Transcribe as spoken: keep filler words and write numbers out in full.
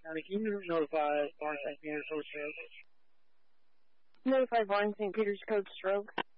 County, can you notify Barnes Saint Peter's Code Stroke? Notify Barnes Saint Peter's Code Stroke.